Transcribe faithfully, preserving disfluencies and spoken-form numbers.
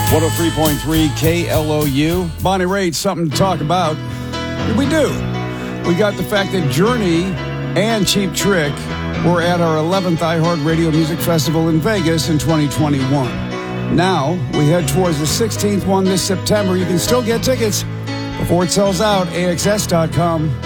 one oh three point three K L O U. Bonnie Raitt, something to talk about. We do. We got the fact that Journey and Cheap Trick were at our eleventh iHeartRadio Music Festival in Vegas in twenty twenty-one. Now, we head towards the sixteenth one this September. You can still get tickets before it sells out, A X S dot com.